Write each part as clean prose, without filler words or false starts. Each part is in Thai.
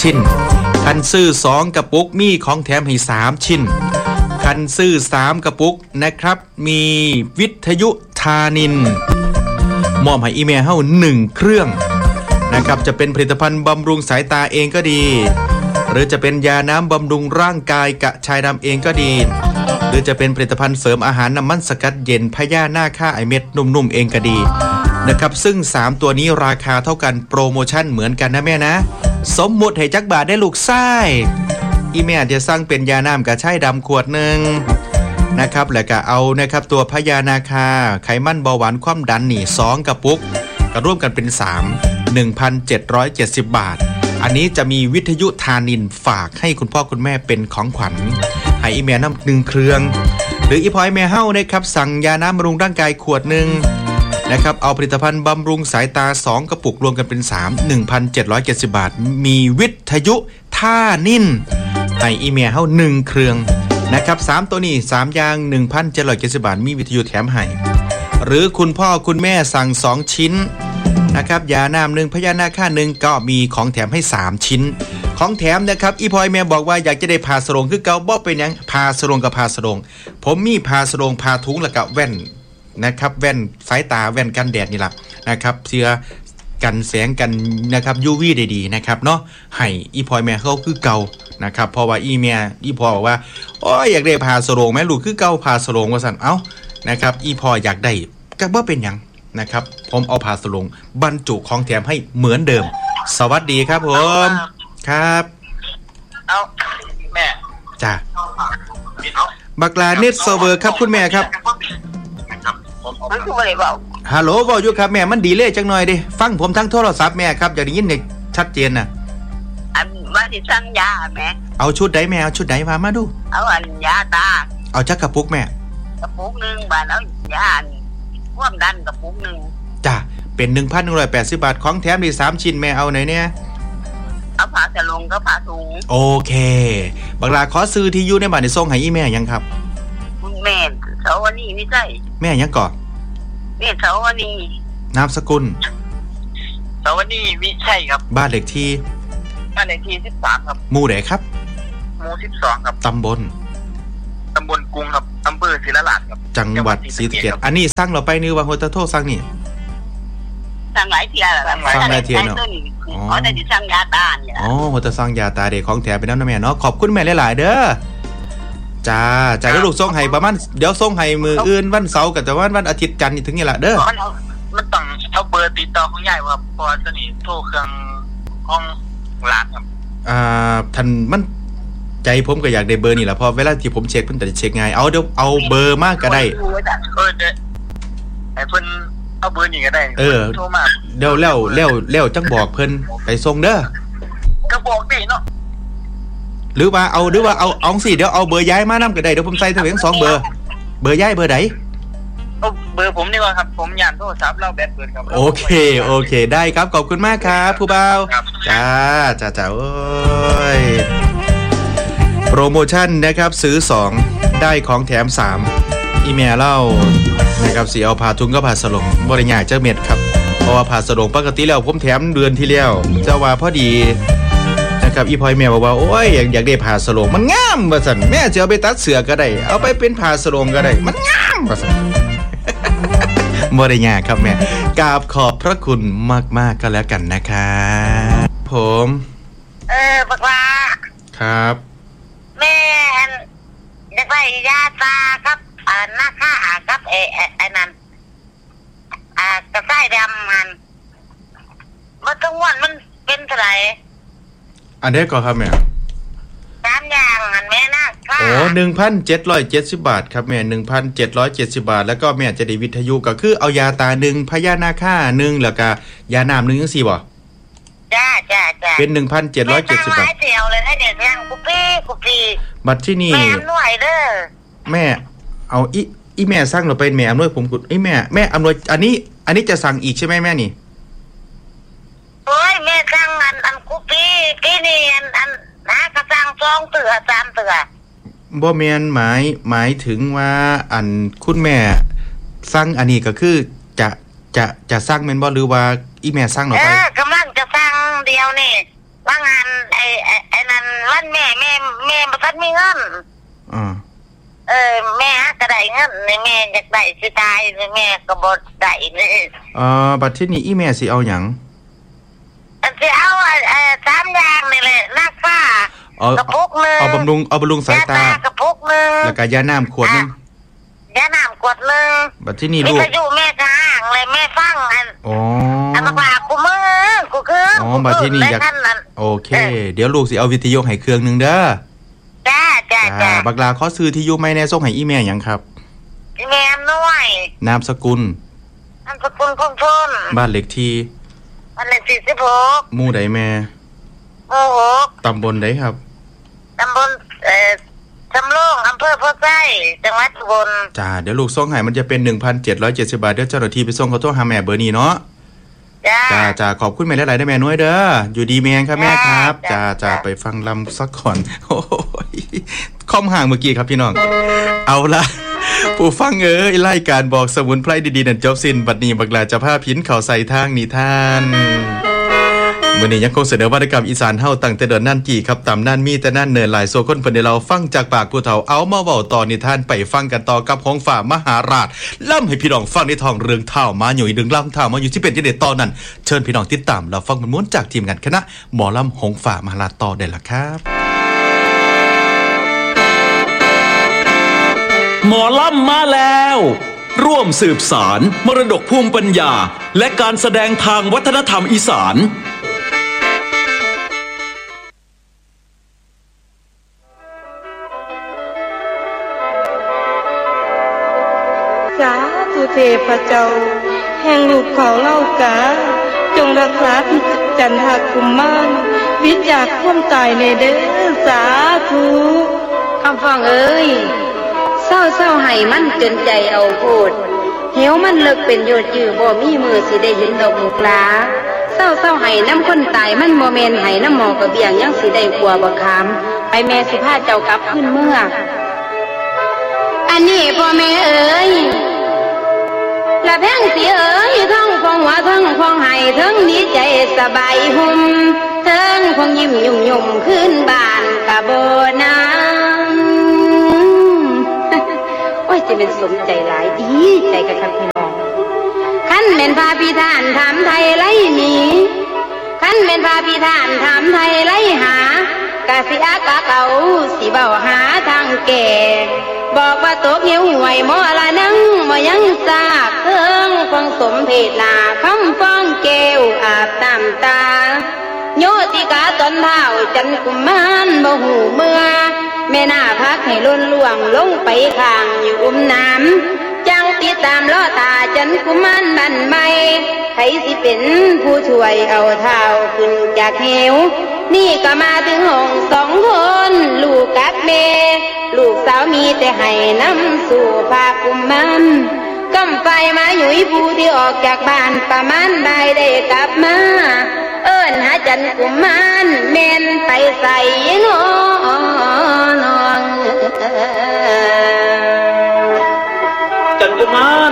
ชิ้นคันซื้อ2กระปุกมีของแถมให้3ชิ้นคันซื้อ3กระปุกนะครับมีวิทยุธานินมอบให้อีเมลเฮา1เครื่องนะครับจะเป็นผลิตภัณฑ์บำรุงสายตาเองก็ดีหรือจะเป็นยาน้ำบำรุงร่างกายกระชายดำเองก็ดีหรือจะเป็นผลิตภัณฑ์เสริมอาหารน้ำมันสกัดเย็นพญานาคไอเม็ดนุ่มๆเองก็ดีนะครับซึ่ง3ตัวนี้ราคาเท่ากันโปรโมชั่นเหมือนกันนะแม่นะสมมุติให้จักบาทได้ลูกไส้อีแม่จะสั่งเป็นยาน้ำกระชายดำขวดหนึ่งนะครับแล้วก็เอานะครับตัวพญานาคาไขมันเบาหวานความดันนี่2กระปุกก็ร่วมกันเป็น1,770 บาทอันนี้จะมีวิทยุธานินฝากให้คุณพ่อคุณแม่เป็นของขวัญให้อีเมลน้ำ1เครื่องหรืออีพอยแม่เฮ้านะครับสั่งยาน้ำบำรุงร่างกายขวดหนึ่งนะครับเอาผลิตภัณฑ์บำรุงสายตา2กระปุกรวมกันเป็น1,770 บาทมีวิทยุท่านิ่นให้อีเมลเฮ้า1เครื่องนะครับ3ตัวนี้3อย่าง 1,770 บาทมีวิทยุแถมให้หรือคุณพ่อคุณแม่สั่ง2ชิ้นนะครับยาน้ำ1พญานาค1ก็มีของแถมให้3ชิ้นของแถมนะครับอีพอยแม่บอกว่าอยากจะได้ผ้าสรงคือเก่าบ่เป็นหยังผ้าสรงกับผ้าสรงผมมีผ้าสรงผ้าถุงแล้วก็แว่นนะครับแว่นสายตาแว่นกันแดดนี่ล่ะนะครับเสื้อกันแสงกันนะครับ UV ได้ดีนะครับเนาะให้อีพอยแม่เขาคือเก่านะครับเพราะว่าอีพอบอกว่าโอ้ยอยากได้ผ้าสรงแม่ลูกคือเก่าผ้าสรงว่าซั่นเอ้านะครับอีพออยากได้ก็บ่เป็นหยังนะครับผมเอาผ้าสรงบรรจุของแถมให้เหมือนเดิมสวัสดีครับผมครับเอาแม่จ้าบักลาเน็ตเซิร์ฟเวอร์ครับคุณแม่ครับมันคืออะไรเปล่าฮัลโหลบอกอยู่ครับแม่มันดีเลยจังหน่อยดิฟังผมทั้งโทรศัพท์แม่ครับอยากได้ยินเนี่ยชัดเจนน่ะอันว่าที่สั่งยาแม่เอาชุดไหนแม่เอาชุดไหนมาดูเอาอันยาตาเอาจักกระปุกแม่กระปุกนึงบาทเอายาความดันกระปุกนึงจ้าเป็น 1,180 บาทของแถมมี3ชิ้นแม่เอาไหนเนี่ยเอาผ้าสะลงก็ผ้าถุงโอเคบักลาขอซื้อที่อยู่ในบ้านในส่งให้อีแม่ยังครับคุณแม่เสาวนีไม่ใช่แม่ยังก่อนแม่เสาวนีนามสกุลเสาวนีวิชัยครับบ้านเลขที่ 13ครับหมู่ไหนครับหมู่12ครับตำบลกรุงครับอำเภอศรีราชครับจังหวัดศรีสะเกษอันนี้สั่งเราไปนี่ว่าโฮตาโต้สั่งนี่สั่งหลายเทียร์สั่งหลายเทียร์เนาะอ๋อแต่ที่สั่งยาตาเนี่ยอ๋อโฮตาสั่งยาตาเด็กของแถมไปแล้วนะแม่เนาะขอบคุณแม่หลายๆเด้อจ้าจ่ายลูกส่งให้ประมาณเดี๋ยวส่งให้มืออื่นวันเสาร์กับแต่วันอาทิตย์จันทร์นี่ถึงนี่แหละเด้อมันต้องเอาเบอร์ติดต่อของยายว่าพอสนิทโทรเครื่องห้องร้านครับท่านมันใจผมก็อยากได้เบอร์นี่แหละเพราะเวลาที่ผมเช็คเพิ่นจะเช็คง่ายเอาเดี๋ยวเอาเบอร์มากก็ได้ไอ้เพิ่นเอาเบอร์นี่ก็ได้โทรมาเดี๋ยวแล้วจังบอกเพิ่นไปส่งเด้อก็บอกดิเนาะหรือว่าเอาสิเดี๋ยวเอาเบอร์ย้ายมานำก็ได้เดี๋ยวผมใส่ทั้ง2เบอร์ย้ายเบอร์ไหนเบอร์ผมนี่ว่าครับผมย่านโทรศัพท์เราแบตเบิดครับโอเคได้ครับขอบคุณมากครับผู้บ่าวจ้าโอ้ยโปรโมชั่นนะครับซื้อ2ได้ของแถม3อีเมลเล่านะครับสิเอาผ้าถุงกับผ้าสลงบ่ได้ยากจักเม็ดครับเพราะว่าผ้าสลงปกติแล้วผมแถมเดือนที่แล้วเจ้าว่าพอดีนะครับอีพอยแม่บอกว่าโอ้ยอยากได้ผ้าสลงมันงามว่าซั่นแม่สิเอาไปตัดเสื้อก็ได้เอาไปเป็นผ้าสลงก็ได้มันงามว่าซั่นบ่ได้ยากครับแม่กราบขอบพระคุณมากๆก็แล้วกันนะครับผมบักว่าครับแม่ได้ไปยาตาครับหน้าค่าครับไอ้นั่นกระไส้ดำมันทั้งวันมันเป็นเท่าไหร่อันนี้ก็ครับแม่ 3อย่างแม่นะค่ะโอ้ 1,770 บาทครับแม่ 1,770 บาทแล้วก็แม่จะได้วิทยุก็คือเอายาตา1พญานาค1แล้วก็ยาน้ำ1จังซี่บ่จ้าเป็น 1,770 บาทเดียวเลยให้เด็กยังกุปีบัดที่นี่แม่หน่วยเด้อแม่เอาอีแม่สั่งเราไปแม่อำนวยผมกุดแม่อำนวยอันนี้จะสั่งอีกใช่ไหมแม่นี่โอ้ยแม่สั่งอันกุปีที่นี่อันนะก็สั่ง2เตือ3เตือบ่แม่นหมายถึงว่าอันคุณแม่สั่งอันนี้ก็คือจะสั่งแม่นบ่หรือว่าอีแม่สั่งเราไปกำลังจะสั่งเดียวนี่ว่างานไอ้นั่นวันแม่บ่ทันมีเงินแม่ก็ได้เงินแม่อยากได้สิตายแม่ก็บ่ได้นี่บัดทีนี้อีแม่สิเอาหยังสิเอา3อย่างนี่แหละราคากระปุกนึงเอาบำรุงสายตากระปุกนึงแล้วก็ยาน้ำขวดนึงยาน้ำขวดนึงบัดทีนี้ลูกอยู่แม่ก็ห่างเลยแม่ฟังอันมาว่ากูมือกูคือบัดทีนี้อยากโอเคเดี๋ยวลูกสิเอาวิทยุให้เครื่องนึงเด้อจ้าบักลาขอซื้อที่อยู่ไม่แน่ส่งให้อีแม่หยังครับอีแม่น้อยนามสกุลคงทนบ้านเลขที่บ้านเลขที่16 หมู่ใดแม่หมู่6 ตำบลใดครับตำบลสำโรงอำเภอโพไซจังหวัดอุบลจ้าเดี๋ยวลูกส่งให้มันจะเป็น 1,770 บาทเดี๋ยวเจ้าหน้าที่ไปส่งเขาโทรหาแม่เบอร์นี้เนาะจ้าขอบคุณแม่หลายๆได้แม่น้อยเด้ออยู่ดีแม่ครับแม่ครับจ้าไปฟังลำสักก่อนโอ้ยค่อมห่างเมื่อกี้ครับพี่น้องเอาละผู้ฟังรายการบอกสมุนไพรดีๆนั่นจบสิ้นบัดนี้บักลาจะพาพินเข้าใส่ทางนิทานมื้อนี้ยังคงเสนอวรรณกรรมอีสานเฮาตั้งแต่เดือนนั่นกี่ครับตามนั่นมีแต่นั่นเนินหลายโซคนเพิ่นได้เราฟังจากปากผู้เฒ่าเอามาเว้าต่อนิทานไปฟังกันต่อกับหงส์ฝ่ามหาราชล่ำให้พี่น้องฟังในท้องเรื่องเฒ่ามาหยุ่ยดึงล่ำเฒ่ามาอยู่ที่เป็นจังได๋ตอนนั้นเชิญพี่น้องติดตามรับฟังม้วนๆจากทีมงานคณะหมอลำหงส์ฝ่ามหาราชต่อได้ล่ะครับหมอลำมาแล้วร่วมสืบสารมรดกภูมิปัญญาและการแสดงทางวัฒนธรรมอีสานสาธุเทพเจ้าแห่งลูกเขาเล่ากาจงรักษาพิจันทกุมมารวิจากความตายในเด้อสาธุคำฟังเอ้ยเศร้าให้มันจนใจเอาโพดเหวมันเลิกเป็นโยดยือบ่มีมือสิได้เห็นดอกลูกหลาเศร้าให้น้ำคนตายมันบ่แม่นให้น้ำหมอกระเบียงยังสิได้กลัวบ่คามไปแม่สิพาเจ้ากลับขึ้นเมื่ออันนี้พ่อแม่เอ้ยละแพงสิเอ้ยทั้งคงหัวทั้งคงให้ทั้งดีใจสบายหุ่มทั้งคงยิ้มยุ่มขึ้นบ้านกะบ่นาจะเป็นสมใจหลายดีใจกับคันพี่น้องขันเป็นพาพิธานถามไทยไล่หนีขันเป็นพาพิธานถามไทยไล่หากะสิอากะเก่าสิเบาหาทางแก่บอกว่าตกเหี่ยวห่วยหมอละนังบ่ยังซากเทิงฟังสมเพศนาคำฟ้องแก้วอาบน้ำตาโยติกาตอนเท้าจันกุมารบ่หูเมื่อแม่หน้าพักให้ล้นล่วงลงไปข้างอยู่น้ำจังติดตามล้อตาจันกุมารบันไม่ใครสิเป็นผู้ช่วยเอาเท้าขึ้นจากเหวนี่ก็มาถึงห้องสองคนลูกกับแม่ลูกสาวมีแต่ให้น้ำสู่ภาคกุมารกำไฟมาหยุยผู้ที่ออกจากบ้านประมาณบ่ายได้กลับมาเอิ้นหาจันกุมารแม่นไปใส่น้องจันกุมาร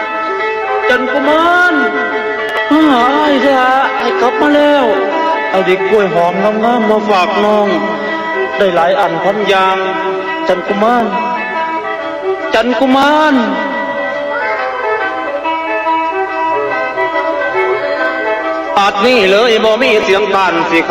หายเถอะให้กลับมาแล้วเอาเด็กกล้วยหอมงามๆมาฝากน้องได้หลายอันพันอย่างจันกุมารอาจนี่เลยบ่มีเสียงผ่านสิ